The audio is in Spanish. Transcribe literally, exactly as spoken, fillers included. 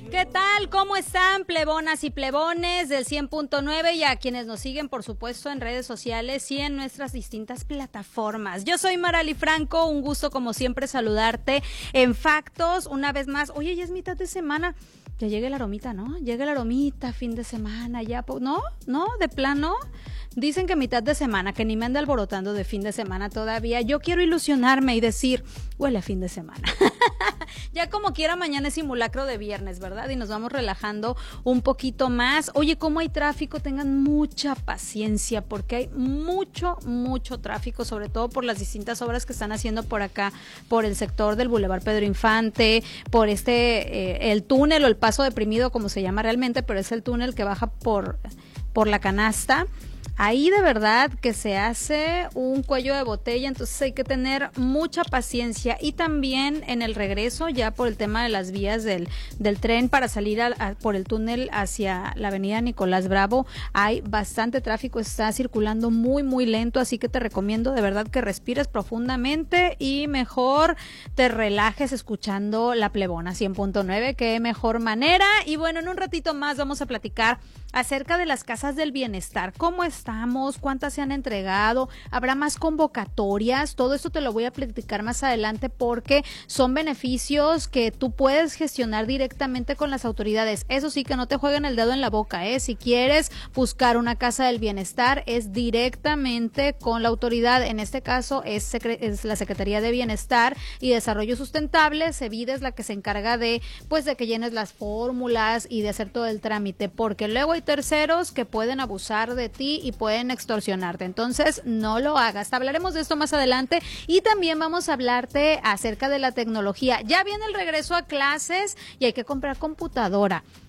¿Qué tal? ¿Cómo están, plebonas y plebones del cien punto nueve y a quienes nos siguen, por supuesto, en redes sociales y en nuestras distintas plataformas? Yo soy Marali Franco, un gusto como siempre saludarte en Factos una vez más. Oye, ya es mitad de semana, ya llega la aromita, ¿no? Llega la aromita, fin de semana, ya, ¿no? ¿No? ¿De plano? Dicen que mitad de semana, que ni me anda alborotando de fin de semana todavía. Yo quiero ilusionarme y decir, huele a fin de semana. Ya como quiera, mañana es simulacro de viernes, ¿verdad? Y nos vamos relajando un poquito más. Oye, ¿cómo hay tráfico? Tengan mucha paciencia porque hay mucho, mucho tráfico, sobre todo por las distintas obras que están haciendo por acá, por el sector del Boulevard Pedro Infante, por este, eh, el túnel o el paso deprimido, como se llama realmente, pero es el túnel que baja por, por la canasta. Ahí de verdad que se hace un cuello de botella, entonces hay que tener mucha paciencia. Y también en el regreso, ya por el tema de las vías del, del tren para salir a, a, por el túnel hacia la avenida Nicolás Bravo, hay bastante tráfico, está circulando muy muy lento, así que te recomiendo de verdad que respires profundamente y mejor te relajes escuchando La Plebona cien punto nueve, qué mejor manera. Y bueno, en un ratito más vamos a platicar acerca de las casas del bienestar. ¿Cómo estamos? ¿Cuántas se han entregado? ¿Habrá más convocatorias? Todo esto te lo voy a platicar más adelante porque son beneficios que tú puedes gestionar directamente con las autoridades. Eso sí, que no te jueguen el dedo en la boca, ¿eh? Si quieres buscar una casa del bienestar, es directamente con la autoridad. En este caso es, secre- es la Secretaría de Bienestar y Desarrollo Sustentable. SEBIDE es la que se encarga de, pues, de que llenes las fórmulas y de hacer todo el trámite, porque luego hay terceros que pueden abusar de ti y pueden extorsionarte, entonces no lo hagas. Hablaremos de esto más adelante y también vamos a hablarte acerca de la tecnología. Ya viene el regreso a clases y hay que comprar computadora.